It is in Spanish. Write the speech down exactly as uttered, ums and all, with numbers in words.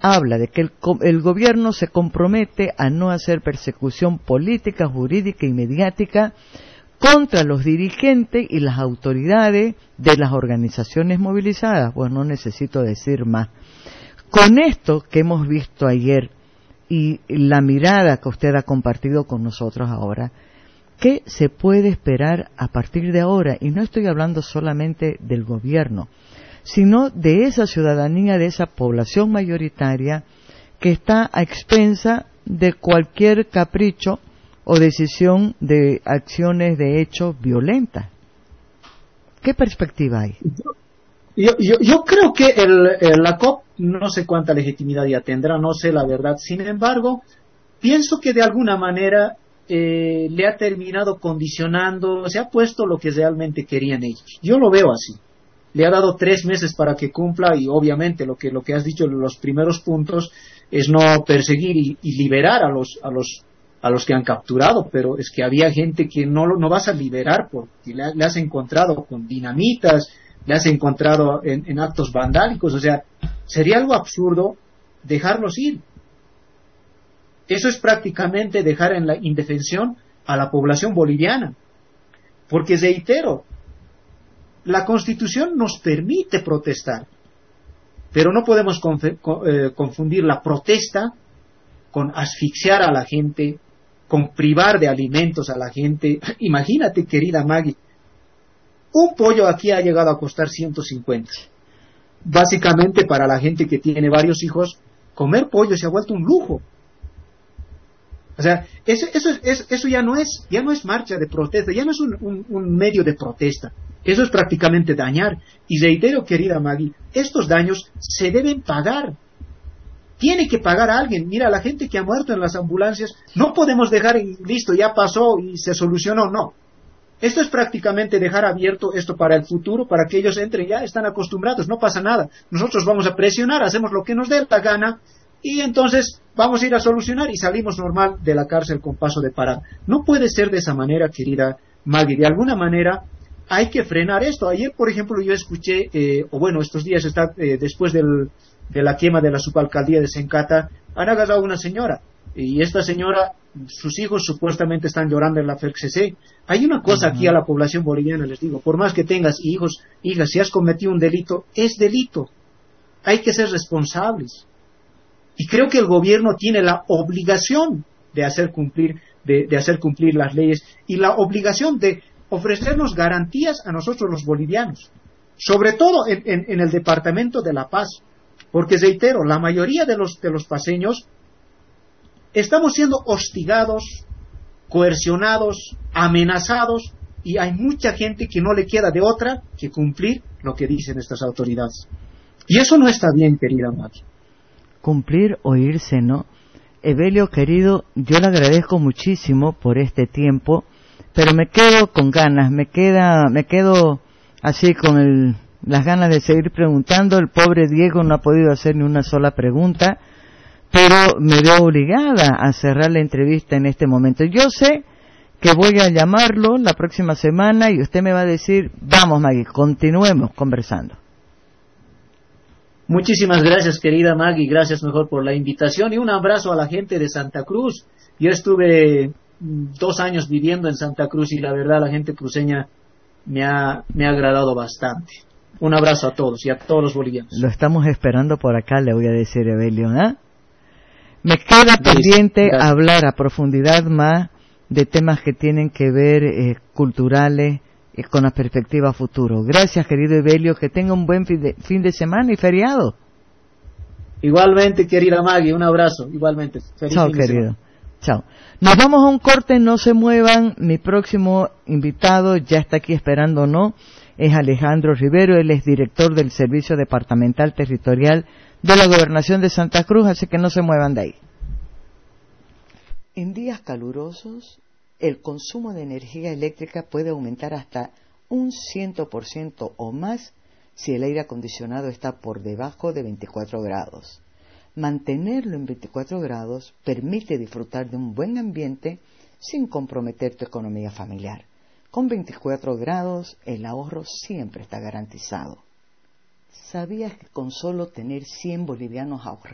habla de que el, el gobierno se compromete a no hacer persecución política, jurídica y mediática contra los dirigentes y las autoridades de las organizaciones movilizadas. Pues no necesito decir más. Con esto que hemos visto ayer y la mirada que usted ha compartido con nosotros ahora, ¿qué se puede esperar a partir de ahora? Y no estoy hablando solamente del gobierno, sino de esa ciudadanía, de esa población mayoritaria que está a expensa de cualquier capricho o decisión de acciones de hechos violentas. ¿Qué perspectiva hay? Yo, yo, yo creo que el, el, la C O P no sé cuánta legitimidad ya tendrá, no sé la verdad. Sin embargo, pienso que de alguna manera eh, le ha terminado condicionando, se ha puesto lo que realmente querían ellos. Yo lo veo así. Le ha dado tres meses para que cumpla y obviamente lo que lo que has dicho en los primeros puntos es no perseguir y, y liberar a los a los a los que han capturado, pero es que había gente que no no vas a liberar porque le, le has encontrado con dinamitas, le has encontrado en, en actos vandálicos, o sea, sería algo absurdo dejarlos ir. Eso es prácticamente dejar en la indefensión a la población boliviana, porque reitero, la Constitución nos permite protestar, pero no podemos conf- con, eh, confundir la protesta con asfixiar a la gente, con privar de alimentos a la gente. Imagínate, querida Maggie, un pollo aquí ha llegado a costar ciento cincuenta. Básicamente para la gente que tiene varios hijos, comer pollo se ha vuelto un lujo. O sea, eso, eso, eso, eso ya no es, ya no es marcha de protesta, ya no es un, un, un medio de protesta. Eso es prácticamente dañar. Y reitero, querida Maggie, estos daños se deben pagar. Tiene que pagar a alguien. Mira, la gente que ha muerto en las ambulancias, no podemos dejar, y listo, ya pasó y se solucionó, no. Esto es prácticamente dejar abierto esto para el futuro, para que ellos entren, ya están acostumbrados, no pasa nada. Nosotros vamos a presionar, hacemos lo que nos dé la gana, y entonces vamos a ir a solucionar y salimos normal de la cárcel con paso de parada. No puede ser de esa manera, querida Maggie. De alguna manera hay que frenar esto. Ayer, por ejemplo, yo escuché, eh, o bueno, estos días está eh, después del, de la quema de la subalcaldía de Sencata, han agarrado a una señora. Y esta señora, sus hijos supuestamente están llorando en la F E C C. Hay una cosa uh-huh. aquí a la población boliviana, les digo, por más que tengas hijos, hijas, si has cometido un delito, es delito. Hay que ser responsables. Y creo que el gobierno tiene la obligación de hacer cumplir, de, de hacer cumplir las leyes y la obligación de ofrecernos garantías a nosotros los bolivianos, sobre todo en, en, en el departamento de La Paz, porque reitero, la mayoría de los, de los paseños estamos siendo hostigados, coercionados, amenazados, y hay mucha gente que no le queda de otra que cumplir lo que dicen estas autoridades. Y eso no está bien, querida Maggie. Cumplir o irse, ¿no? Evelio, querido, yo le agradezco muchísimo por este tiempo, pero me quedo con ganas, me queda, me quedo así con el, las ganas de seguir preguntando. El pobre Diego no ha podido hacer ni una sola pregunta, pero me veo obligada a cerrar la entrevista en este momento. Yo sé que voy a llamarlo la próxima semana y usted me va a decir, vamos Maggie, continuemos conversando. Muchísimas gracias, querida Maggie, gracias mejor por la invitación y un abrazo a la gente de Santa Cruz. Yo estuve dos años viviendo en Santa Cruz y la verdad la gente cruceña me ha, me ha agradado bastante. Un abrazo a todos y a todos los bolivianos. Lo estamos esperando por acá, le voy a decir, Evelio, ¿eh? Me queda pendiente gracias. Hablar a profundidad más de temas que tienen que ver eh, culturales, con la perspectiva futuro. Gracias, querido Evelio, que tenga un buen fin de, fin de semana y feriado. Igualmente, querida Maggie, un abrazo, igualmente. Feliz Chao, querido. Chao. Nos vamos a un corte, no se muevan. Mi próximo invitado ya está aquí esperando, ¿no? Es Alejandro Rivero, él es director del Servicio Departamental Territorial de la Gobernación de Santa Cruz, así que no se muevan de ahí. En días calurosos, el consumo de energía eléctrica puede aumentar hasta un cien por ciento o más si el aire acondicionado está por debajo de veinticuatro grados. Mantenerlo en veinticuatro grados permite disfrutar de un buen ambiente sin comprometer tu economía familiar. Con veinticuatro grados el ahorro siempre está garantizado. ¿Sabías que con solo tener cien bolivianos ahorrados